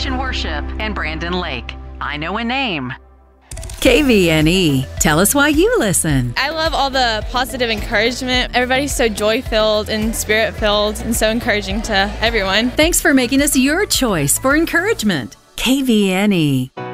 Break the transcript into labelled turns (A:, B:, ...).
A: Restoration Worship and Brandon Lake. I know a name.
B: KVNE. Tell us why you listen.
C: I love all the positive encouragement. Everybody's so joy-filled and spirit-filled and so encouraging to everyone.
B: Thanks for making us your choice for encouragement. KVNE.